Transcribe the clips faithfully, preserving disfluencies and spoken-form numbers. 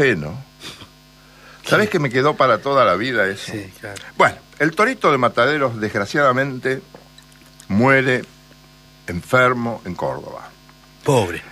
Sí, ¿no? ¿Sabés que me quedó para toda la vida eso? Sí, claro. Bueno, el Torito de Mataderos, desgraciadamente, muere enfermo en Córdoba. Pobre.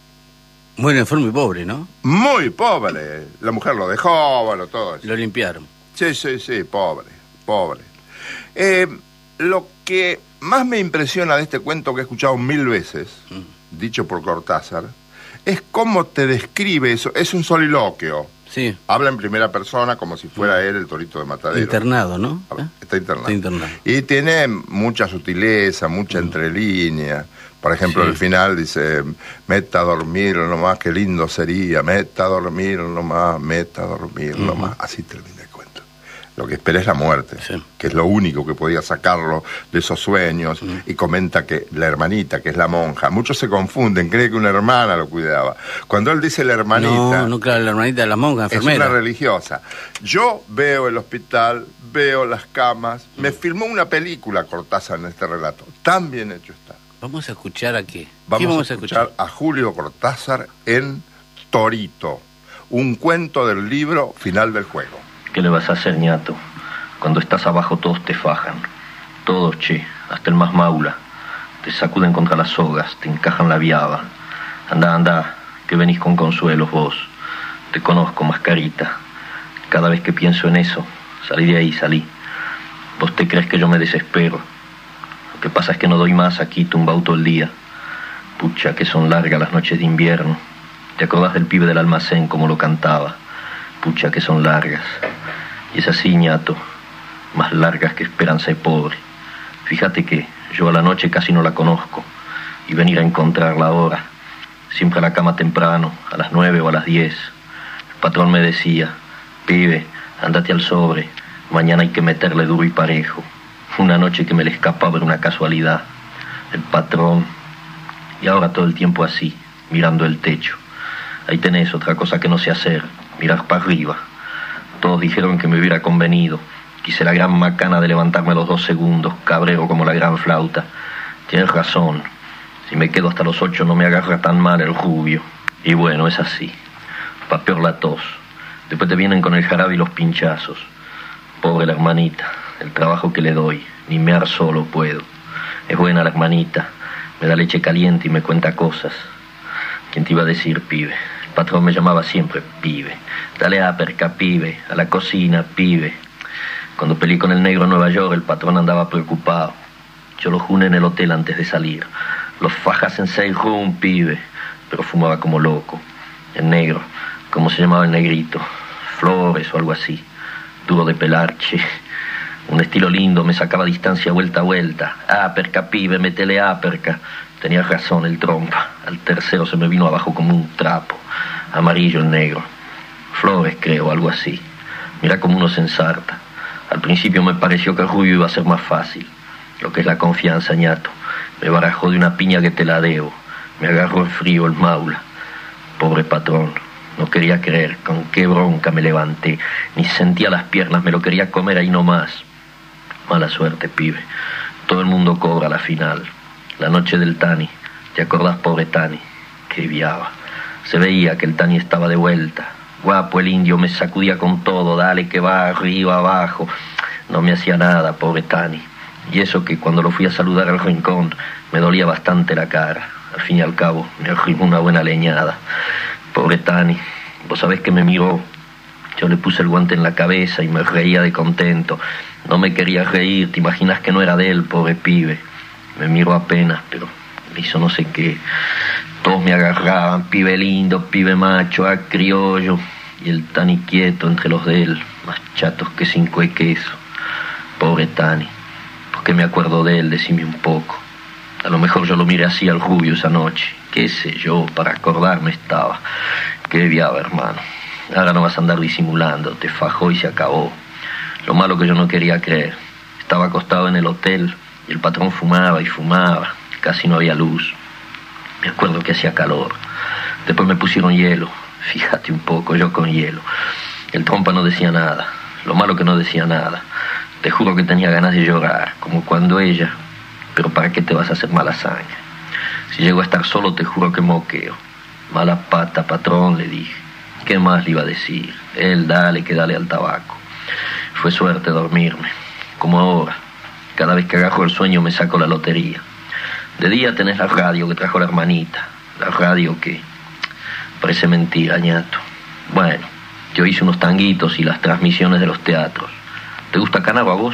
Muere enfermo y pobre, ¿no? Muy pobre. La mujer lo dejó, bueno, todo eso. Lo limpiaron. Sí, sí, sí, pobre, pobre. Eh, lo que más me impresiona de este cuento que he escuchado mil veces, mm. dicho por Cortázar, es cómo te describe eso. Es un soliloquio. Sí. Habla en primera persona como si fuera mm. él el Torito de Mataderos. Internado, ¿no? ¿Eh? Está internado. Está internado. Y tiene mucha sutileza, mucha mm. entrelínea. Por ejemplo, sí. al final dice, meta a dormir nomás, qué lindo sería, meta a dormir nomás, meta a dormir uh-huh. nomás. Así termina el cuento. Lo que espera es la muerte, sí. que es lo único que podía sacarlo de esos sueños. Uh-huh. Y comenta que la hermanita, que es la monja, muchos se confunden, creen que una hermana lo cuidaba. Cuando él dice la hermanita... No, no, claro, la hermanita de la monja, enfermera. Es una religiosa. Yo veo el hospital, veo las camas, uh-huh. me filmó una película Cortázar en este relato. Tan bien hecho está. ¿Vamos a escuchar a qué? Vamos, ¿Qué vamos a, escuchar a escuchar? A Julio Cortázar en Torito, un cuento del libro Final del Juego. ¿Qué le vas a hacer, ñato? Cuando estás abajo todos te fajan. Todos, che, hasta el más maula. Te sacuden contra las sogas, te encajan la viaba. Andá, andá, que venís con consuelos vos. Te conozco, mascarita. Cada vez que pienso en eso, salí de ahí, salí. Vos te crees que yo me desespero. Lo que pasa es que no doy más aquí tumbado todo el día. Pucha, que son largas las noches de invierno. ¿Te acordás del pibe del almacén como lo cantaba? Pucha, que son largas. Y es así, ñato, más largas que Esperanza de Pobre. Fíjate que yo a la noche casi no la conozco. Y venir a encontrarla ahora, siempre a la cama temprano, a las nueve o a las diez. El patrón me decía, pibe, ándate al sobre, mañana hay que meterle duro y parejo. Una noche que me le escapaba era una casualidad. El patrón. Y ahora todo el tiempo así, mirando el techo. Ahí tenés otra cosa que no sé hacer, mirar para arriba. Todos dijeron que me hubiera convenido. Quise la gran macana de levantarme a los dos segundos, cabrero como la gran flauta. Tienes razón. Si me quedo hasta los ocho no me agarra tan mal el rubio. Y bueno, es así. Pa' peor la tos. Después te vienen con el jarabe y los pinchazos. Pobre la hermanita. El trabajo que le doy, ni mear solo puedo. Es buena la hermanita, me da leche caliente y me cuenta cosas. ¿Quién te iba a decir, pibe? El patrón me llamaba siempre pibe. Dale a perca, pibe, a la cocina, pibe. Cuando peleé con el negro en Nueva York, el patrón andaba preocupado. Yo lo juné en el hotel antes de salir. Los fajas en seis rum, pibe, pero fumaba como loco. El negro, ¿cómo se llamaba el negrito? Flores o algo así. Duro de pelar, che. Un estilo lindo, me sacaba distancia vuelta a vuelta. Aperca, pibe, metele aperca. Tenía razón el trompa. Al tercero se me vino abajo como un trapo. Amarillo el negro. Flores, creo, algo así. Mira cómo uno se ensarta. Al principio me pareció que el rubio iba a ser más fácil. Lo que es la confianza, ñato. Me barajó de una piña que te la debo. Me agarró el frío el maula. Pobre patrón. No quería creer con qué bronca me levanté. Ni sentía las piernas, me lo quería comer ahí nomás. Mala suerte, pibe. Todo el mundo cobra la final. La noche del Tani. ¿Te acordás, pobre Tani? Qué viaba. Se veía que el Tani estaba de vuelta. Guapo el indio, me sacudía con todo. Dale que va, arriba, abajo. No me hacía nada, pobre Tani. Y eso que cuando lo fui a saludar al rincón, me dolía bastante la cara. Al fin y al cabo, me arrimó una buena leñada. Pobre Tani, vos sabés que me miró. Yo le puse el guante en la cabeza y me reía de contento. No me quería reír, te imaginas que no era de él, pobre pibe. Me miró apenas, pero me hizo no sé qué. Todos me agarraban, pibe lindo, pibe macho, a criollo. Y el Tani quieto entre los de él, más chatos que cinco de queso. Pobre Tani, ¿por qué me acuerdo de él? Decime un poco. A lo mejor yo lo miré así al rubio esa noche. Qué sé yo, para acordarme estaba. Qué viaba, hermano. Ahora no vas a andar disimulando, te fajó y se acabó. Lo malo que yo no quería creer. Estaba acostado en el hotel y el patrón fumaba y fumaba. Casi no había luz. Me acuerdo que hacía calor. Después me pusieron hielo. Fíjate un poco, yo con hielo. El trompa no decía nada. Lo malo que no decía nada. Te juro que tenía ganas de llorar, como cuando ella. Pero ¿para qué te vas a hacer mala sangre? Si llego a estar solo, te juro que moqueo. Mala pata, patrón, le dije. ¿Qué más le iba a decir? Él dale que dale al tabaco. Fue suerte dormirme, como ahora. Cada vez que agarro el sueño me saco la lotería. De día tenés la radio que trajo la hermanita. La radio que parece mentira, ñato. Bueno, yo hice unos tanguitos y las transmisiones de los teatros. ¿Te gusta Canaro a vos?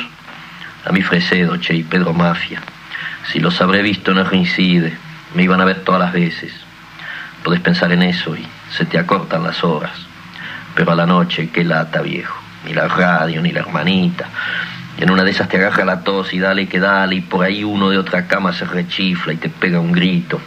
A mí Fresedo, che, y Pedro Mafia. Si los habré visto en el Rincide, me iban a ver todas las veces. Podés pensar en eso y se te acortan las horas. Pero a la noche, qué lata, viejo. Ni la radio, ni la hermanita. Y en una de esas te agarra la tos y dale que dale, y por ahí uno de otra cama se rechifla y te pega un grito.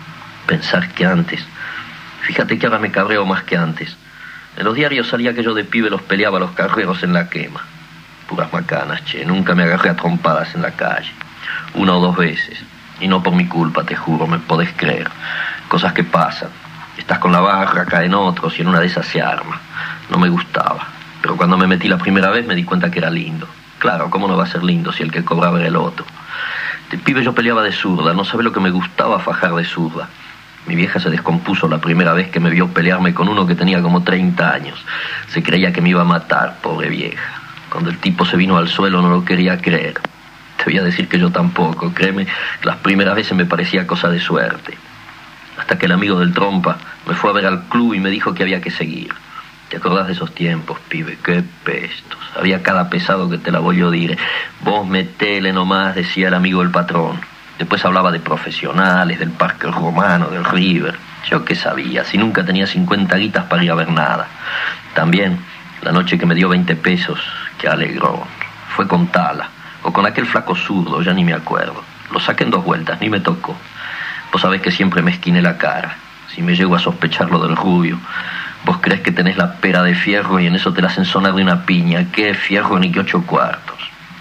Pensar que antes... Fíjate que ahora me cabreo más que antes. En los diarios salía que yo de pibe los peleaba a los carreros en la quema. Puras macanas, che. Nunca me agarré a trompadas en la calle. Una o dos veces. Y no por mi culpa, te juro, me podés creer. Cosas que pasan. Estás con la barra, caen otros y en una de esas se arma. No me gustaba. Pero cuando me metí la primera vez me di cuenta que era lindo. Claro, ¿cómo no va a ser lindo si el que cobraba era el otro? De pibe yo peleaba de zurda. No sabe lo que me gustaba fajar de zurda. Mi vieja se descompuso la primera vez que me vio pelearme con uno que tenía como treinta años. Se creía que me iba a matar, pobre vieja. Cuando el tipo se vino al suelo no lo quería creer. Te voy a decir que yo tampoco, créeme, las primeras veces me parecía cosa de suerte. Hasta que el amigo del trompa me fue a ver al club y me dijo que había que seguir. ¿Te acordás de esos tiempos, pibe? ¡Qué pestos! Había cada pesado que te la voy a dire. Vos metele nomás, decía el amigo del patrón. Después hablaba de profesionales, del Parque Romano, del River. Yo qué sabía, si nunca tenía cincuenta guitas para ir a ver nada. También, la noche que me dio veinte pesos, que alegró. Fue con Tala, o con aquel flaco zurdo, ya ni me acuerdo. Lo saqué en dos vueltas, ni me tocó. Vos sabés que siempre me esquiné la cara. Si me llego a sospechar lo del rubio, vos creés que tenés la pera de fierro y en eso te la hacen sonar de una piña. ¿Qué fierro ni qué ocho cuartos?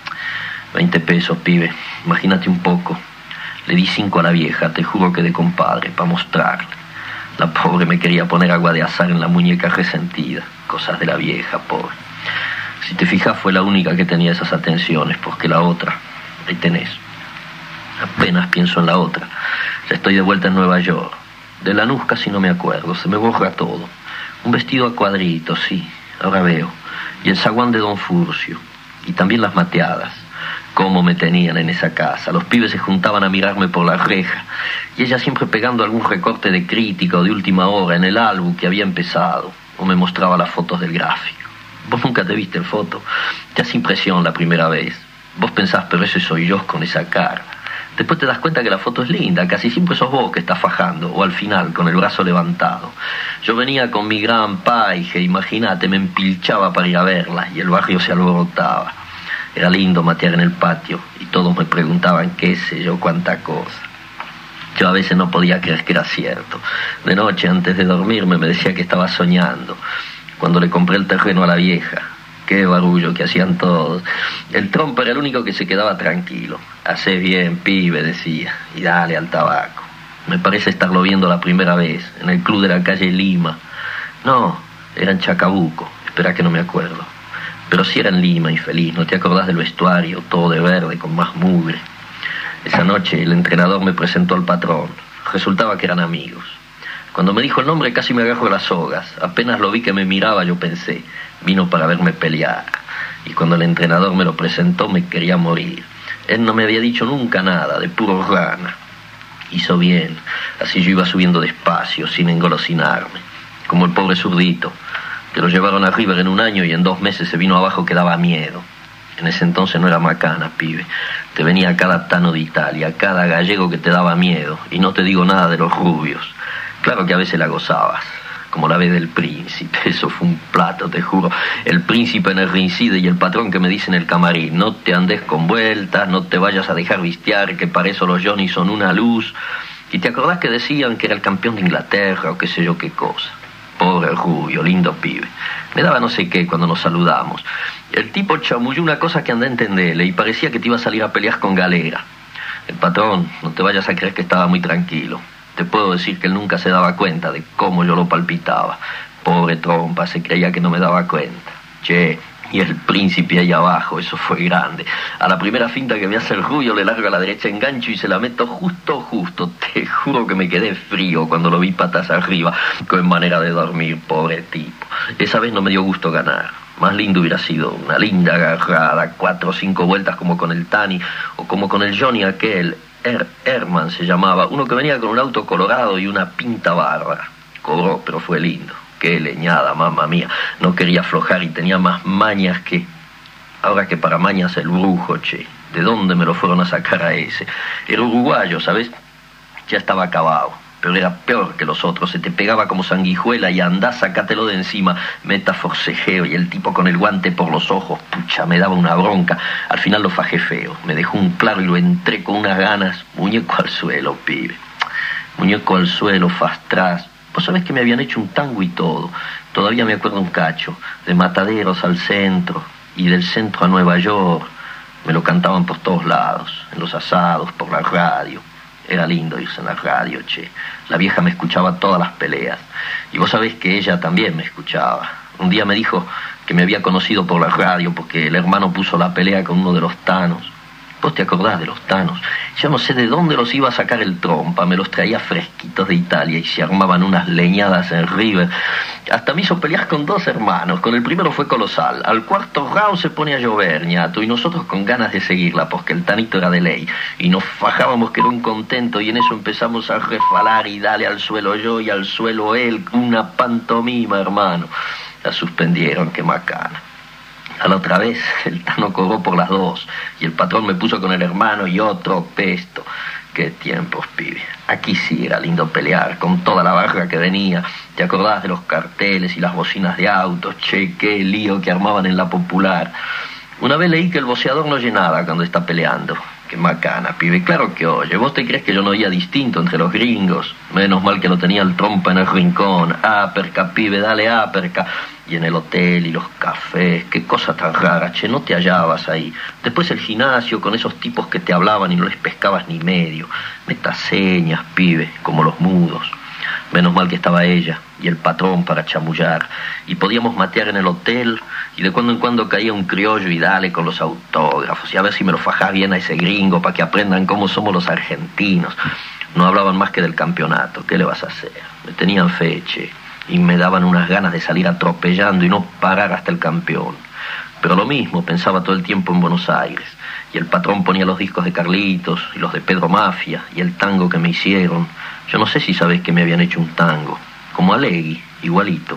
Veinte pesos, pibe, imagínate un poco. Le di cinco a la vieja, te juro que de compadre, para mostrarle. La pobre me quería poner agua de azar en la muñeca resentida. Cosas de la vieja, pobre. Si te fijas, fue la única que tenía esas atenciones, porque la otra, ahí tenés. Apenas pienso en la otra. Ya estoy de vuelta en Nueva York. De Lanús casi no me acuerdo, se me borra todo. Un vestido a cuadritos, sí, ahora veo. Y el zaguán de Don Furcio. Y también las mateadas. Cómo me tenían en esa casa. Los pibes se juntaban a mirarme por la reja. Y ella siempre pegando algún recorte de crítica o de última hora en el álbum que había empezado. O me mostraba las fotos del gráfico. Vos nunca te viste en foto. Te hace impresión la primera vez. Vos pensás, pero ese soy yo con esa cara. Después te das cuenta que la foto es linda. Casi siempre sos vos que estás fajando. O al final, con el brazo levantado. Yo venía con mi gran paige. Imagínate, me empilchaba para ir a verla. Y el barrio se alborotaba. Era lindo matear en el patio y todos me preguntaban qué sé yo, cuánta cosa. Yo a veces no podía creer que era cierto. De noche, antes de dormirme, me decía que estaba soñando. Cuando le compré el terreno a la vieja, qué barullo que hacían todos. El trompa era el único que se quedaba tranquilo. Hacé bien, pibe, decía, y dale al tabaco. Me parece estarlo viendo la primera vez, en el club de la calle Lima. No, era en Chacabuco, espera que no me acuerdo. Pero sí era en Lima, infeliz, ¿no te acordás del vestuario? Todo de verde, con más mugre. Esa noche el entrenador me presentó al patrón. Resultaba que eran amigos. Cuando me dijo el nombre casi me agarro las sogas. Apenas lo vi que me miraba, yo pensé, vino para verme pelear. Y cuando el entrenador me lo presentó me quería morir. Él no me había dicho nunca nada, de puro rana. Hizo bien, así yo iba subiendo despacio, sin engolosinarme. Como el pobre zurdito, que lo llevaron a River en un año y en dos meses se vino abajo que daba miedo. En ese entonces no era macana, pibe. Te venía cada tano de Italia, cada gallego que te daba miedo. Y no te digo nada de los rubios. Claro que a veces la gozabas, como la vez del príncipe. Eso fue un plato, te juro. El príncipe en el Rincide y el patrón que me dice en el camarín: no te andes con vueltas, no te vayas a dejar vistiar, que para eso los Johnny son una luz. Y te acordás que decían que era el campeón de Inglaterra o qué sé yo qué cosa. Pobre rubio, lindo pibe. Me daba no sé qué cuando nos saludamos. El tipo chamulló una cosa que andé a entenderle y parecía que te iba a salir a pelear con Galera. El patrón, no te vayas a creer que estaba muy tranquilo. Te puedo decir que él nunca se daba cuenta de cómo yo lo palpitaba. Pobre trompa, se creía que no me daba cuenta. Che, Y el príncipe ahí abajo, eso fue grande. A la primera finta que me hace el rubio, le largo a la derecha, engancho y se la meto justo, justo. Te juro que me quedé frío cuando lo vi patas arriba. Qué manera de dormir, pobre tipo. Esa vez no me dio gusto ganar. Más lindo hubiera sido una linda agarrada, cuatro o cinco vueltas como con el Tani, o como con el Johnny aquel, Er, Herman se llamaba, uno que venía con un auto colorado y una pinta bárbara. Cobró, pero fue lindo. Qué leñada, mamá mía. No quería aflojar y tenía más mañas que... Ahora que para mañas el brujo, che. ¿De dónde me lo fueron a sacar a ese? Era uruguayo, ¿sabes? Ya estaba acabado. Pero era peor que los otros. Se te pegaba como sanguijuela y andá, sácatelo de encima. Meta forcejeo y el tipo con el guante por los ojos. Pucha, me daba una bronca. Al final lo fajé feo. Me dejó un claro y lo entré con unas ganas. Muñeco al suelo, pibe. Muñeco al suelo, fastras. Vos sabés que me habían hecho un tango y todo. Todavía me acuerdo un cacho. De Mataderos al centro. Y del centro a Nueva York. Me lo cantaban por todos lados. En los asados, por la radio. Era lindo irse en la radio, che. La vieja me escuchaba todas las peleas. Y vos sabés que ella también me escuchaba. Un día me dijo que me había conocido por la radio porque el hermano puso la pelea con uno de los tanos. ¿Vos te acordás de los tanos? Yo no sé de dónde los iba a sacar el trompa, me los traía fresquitos de Italia y se armaban unas leñadas en River. Hasta me hizo pelear con dos hermanos, con el primero fue colosal. Al cuarto round se pone a llover, ñato, y nosotros con ganas de seguirla, porque el tanito era de ley. Y nos fajábamos que era un contento, y en eso empezamos a refalar y dale al suelo yo y al suelo él, una pantomima, hermano. La suspendieron, qué macana. A la otra vez, el Tano cobró por las dos, y el patrón me puso con el hermano y otro pesto. Qué tiempos, pibe. Aquí sí era lindo pelear, con toda la barra que venía. ¿Te acordás de los carteles y las bocinas de autos? Che, qué lío que armaban en la Popular. Una vez leí que el voceador no oye nada cuando está peleando. Qué macana, pibe. Claro que oye. ¿Vos te crees que yo no oía distinto entre los gringos? Menos mal que lo tenía el trompa en el rincón. Aperca, pibe, dale aperca. Y en el hotel y los cafés. Qué cosa tan rara, che. No te hallabas ahí. Después el gimnasio con esos tipos que te hablaban y no les pescabas ni medio. Metaseñas, pibe, como los mudos. Menos mal que estaba ella y el patrón para chamullar. Y podíamos matear en el hotel y de cuando en cuando caía un criollo y dale con los autógrafos. Y a ver si me lo fajás bien a ese gringo para que aprendan cómo somos los argentinos. No hablaban más que del campeonato. ¿Qué le vas a hacer? Me tenían feche y me daban unas ganas de salir atropellando y no parar hasta el campeón. Pero lo mismo, pensaba todo el tiempo en Buenos Aires. Y el patrón ponía los discos de Carlitos y los de Pedro Mafia y el tango que me hicieron. Yo no sé si sabés que me habían hecho un tango, como Alegui, igualito.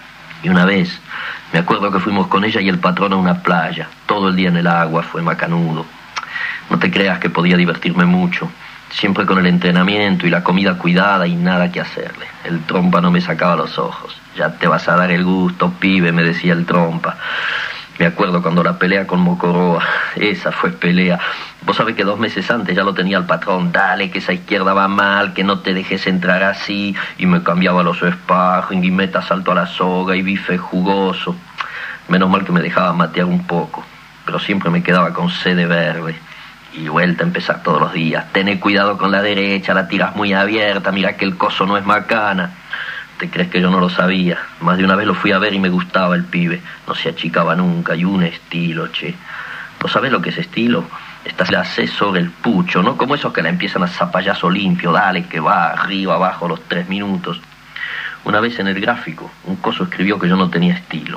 Y una vez, me acuerdo que fuimos con ella y el patrón a una playa. Todo el día en el agua, fue macanudo. No te creas que podía divertirme mucho. Siempre con el entrenamiento y la comida cuidada y nada que hacerle. El trompa no me sacaba los ojos. Ya te vas a dar el gusto, pibe, me decía el trompa. Me acuerdo cuando la pelea con Mocoroa, esa fue pelea. Vos sabés que dos meses antes ya lo tenía el patrón. Dale, que esa izquierda va mal, que no te dejes entrar así. Y me cambiaba los sparring y meta salto a la soga y bife jugoso. Menos mal que me dejaba matear un poco, pero siempre me quedaba con sede verde. Y vuelta a empezar todos los días. Tené cuidado con la derecha, la tiras muy abierta, mira que el coso no es macana. ¿Te crees que yo no lo sabía? Más de una vez lo fui a ver y me gustaba el pibe. No se achicaba nunca y un estilo, che. ¿Vos sabés lo que es estilo? Esta se la hace sobre el pucho, ¿no? Como esos que la empiezan a zapallazo limpio. Dale, que va arriba, abajo, los tres minutos. Una vez en el gráfico, un coso escribió que yo no tenía estilo.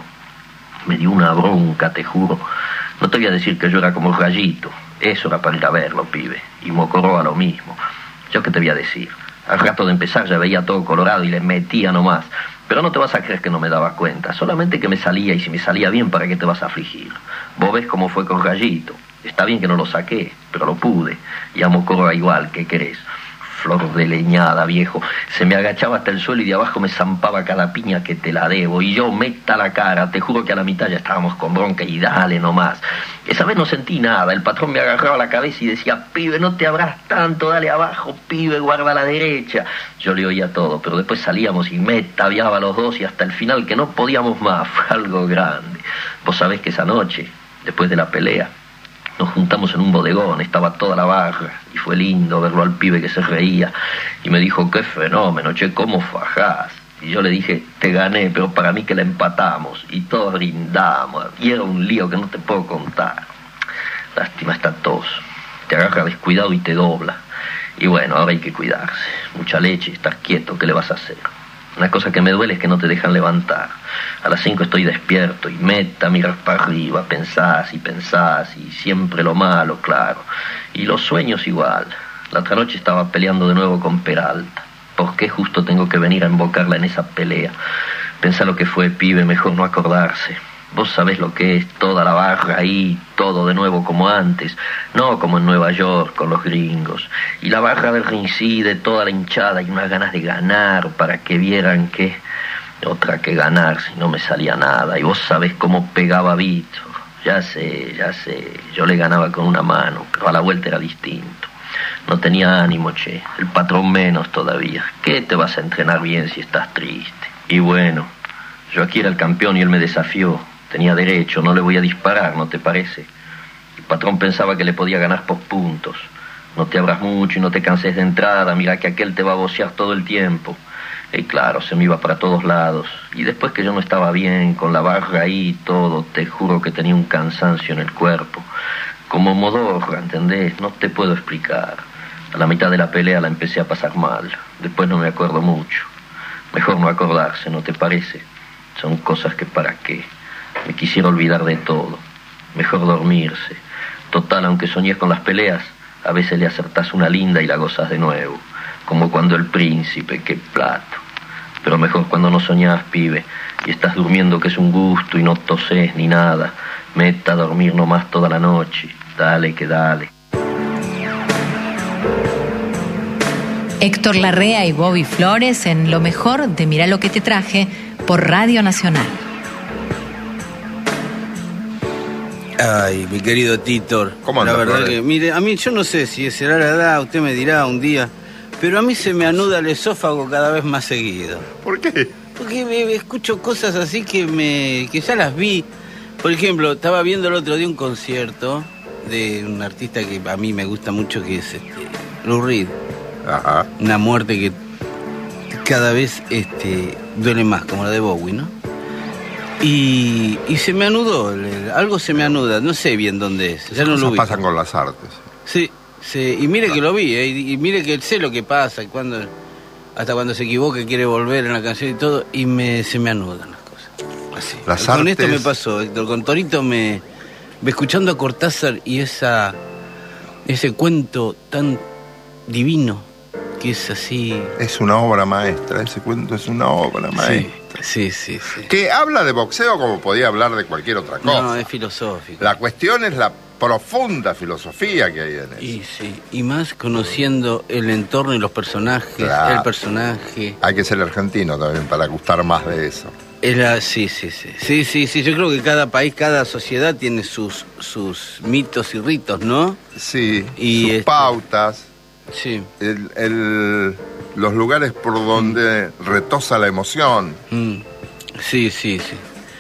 Me dio una bronca, te juro. No te voy a decir que yo era como Rayito. Eso era para ir a verlo, pibe. Y Mocoroa lo mismo. ¿Yo qué te voy a decir? Al rato de empezar ya veía todo colorado y le metía nomás. Pero no te vas a creer que no me daba cuenta. Solamente que me salía, y si me salía bien, ¿para qué te vas a afligir? Vos ves cómo fue con Rayito. Está bien que no lo saqué, pero lo pude. Y a Mocoroa igual, ¿qué querés? Flor de leñada, viejo. Se me agachaba hasta el suelo y de abajo me zampaba cada piña que te la debo. Y yo meta la cara, te juro que a la mitad ya estábamos con bronca y dale nomás. Esa vez no sentí nada, el patrón me agarraba la cabeza y decía, pibe, no te abras tanto, dale abajo, pibe, guarda a la derecha. Yo le oía todo, pero después salíamos y me tabiaba los dos y hasta el final que no podíamos más, fue algo grande. Vos sabés que esa noche, después de la pelea, nos juntamos en un bodegón, estaba toda la barra, y fue lindo verlo al pibe que se reía, y me dijo, qué fenómeno, che, cómo fajás. Y yo le dije, te gané, pero para mí que la empatamos. Y todos brindamos. Y era un lío que no te puedo contar. Lástima esta tos. Te agarra descuidado y te dobla. Y bueno, ahora hay que cuidarse. Mucha leche, estás quieto, ¿qué le vas a hacer? Una cosa que me duele es que no te dejan levantar. A las cinco estoy despierto y meta, miras para arriba, pensás y pensás y siempre lo malo, claro. Y los sueños igual. La otra noche estaba peleando de nuevo con Peralta. ¿Por qué justo tengo que venir a invocarla en esa pelea? Pensá lo que fue, pibe, mejor no acordarse. Vos sabés lo que es toda la barra ahí, todo de nuevo como antes, no como en Nueva York con los gringos. Y la barra del Rincide, toda la hinchada y unas ganas de ganar para que vieran que... Otra que ganar, si no me salía nada. Y vos sabés cómo pegaba Víctor. Ya sé, ya sé, yo le ganaba con una mano, pero a la vuelta era distinto. No tenía ánimo, che, el patrón menos todavía. ¿Qué te vas a entrenar bien si estás triste? Y bueno, yo aquí era el campeón y él me desafió. Tenía derecho, no le voy a disparar, ¿no te parece? El patrón pensaba que le podía ganar por puntos. No te abras mucho y no te canses de entrada, mira que aquel te va a bocear todo el tiempo. Y claro, se me iba para todos lados. Y después que yo no estaba bien, con la barra ahí y todo, te juro que tenía un cansancio en el cuerpo. Como modorra, ¿entendés? No te puedo explicar. A la mitad de la pelea la empecé a pasar mal. Después no me acuerdo mucho. Mejor no acordarse, ¿no te parece? Son cosas que para qué. Me quisiera olvidar de todo. Mejor dormirse. Total, aunque soñés con las peleas, a veces le acertás una linda y la gozas de nuevo. Como cuando el príncipe, qué plato. Pero mejor cuando no soñás, pibe, y estás durmiendo que es un gusto y no tosés ni nada. Meta a dormir nomás toda la noche. Dale que dale. Héctor Larrea y Bobby Flores en Lo Mejor de Mirá lo que te traje por Radio Nacional. Ay, mi querido Titor. ¿Cómo anda, La verdad Flores? que, mire, a mí yo no sé si será la edad, usted me dirá un día, pero a mí se me anuda el esófago cada vez más seguido. ¿Por qué? Porque me, me escucho cosas así que me que ya las vi. Por ejemplo, estaba viendo el otro día un concierto de un artista que a mí me gusta mucho, que es este, Lou Reed. Ajá. Una muerte que cada vez este, duele más, como la de Bowie, ¿no? Y, y se me anudó, el- algo se me anuda, no sé bien dónde es, ya no lo Cosas vi. pasan con las artes. Sí, sí, y mire que lo vi, ¿eh? y, y mire que sé lo que pasa, y cuando, hasta cuando se equivoca y quiere volver en la canción y todo, y me, se me anudan las cosas. Así. Las Con esto artes- me pasó, Héctor, con Torito me, me escuchando a Cortázar y esa ese cuento tan divino, que es así... Es una obra maestra, ese cuento es una obra maestra. Sí, sí, sí, sí. Que habla de boxeo como podía hablar de cualquier otra cosa. No, es filosófico. La cuestión es la profunda filosofía que hay en eso. Y sí, y más conociendo el entorno y los personajes, Claro. el personaje. Hay que ser argentino también para gustar más de eso. Era, sí, sí, sí. Sí, sí, sí. Yo creo que cada país, cada sociedad tiene sus, sus mitos y ritos, ¿no? Sí, Y sus este- pautas, Sí. el, el- los lugares por donde retosa la emoción. Mm. Sí, sí, sí.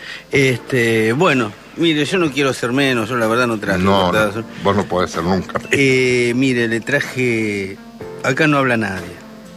Este, bueno, mire, yo no quiero ser menos, yo la verdad no traje. No, ¿verdad? no, vos no podés ser nunca. Eh, mire, le traje. Acá no habla nadie.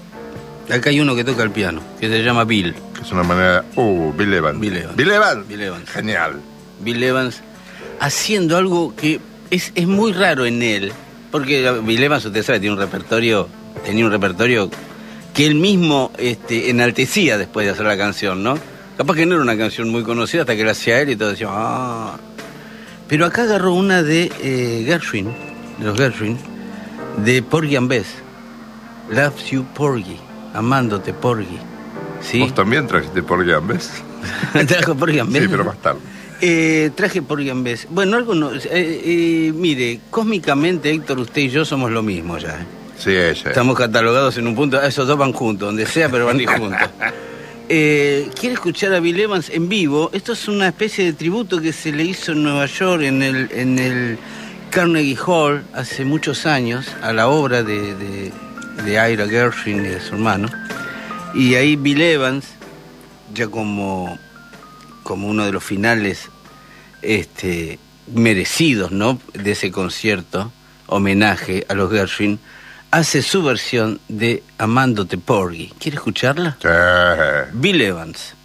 Acá hay uno que toca el piano, que se llama Bill. Es una manera... Uh, Bill Evans. Bill Evans. Bill Evans. Bill Evans. Genial. Bill Evans, haciendo algo que es, es muy raro en él, porque Bill Evans, usted sabe, tiene un repertorio, tenía un repertorio que él mismo este, enaltecía después de hacer la canción, ¿no? Capaz que no era una canción muy conocida hasta que la hacía él y todo decía, ah. Pero acá agarró una de eh, Gershwin, de los Gershwin, de Porgy and Bess, Loves You Porgy, amándote Porgy, ¿sí? Vos también trajiste por Gambes. ¿Trajo Porgy and Bess? Sí, pero más tarde. Eh, traje Porgy and Bess. Bueno, algo no... Eh, eh, mire, cósmicamente, Héctor, usted y yo somos lo mismo ya. ¿eh? Sí, ella. Estamos catalogados en un punto... Esos dos van juntos, donde sea, pero van juntos. Eh, ¿Quiere escuchar a Bill Evans en vivo? Esto es una especie de tributo que se le hizo en Nueva York, en el, en el Carnegie Hall, hace muchos años, a la obra de, de, de Ira Gershwin y de su hermano. Y ahí Bill Evans, ya como... como uno de los finales este, merecidos, ¿no?, de ese concierto, homenaje a los Gershwin, hace su versión de Amándote Porgy. ¿Quiere escucharla? Sí. Bill Evans.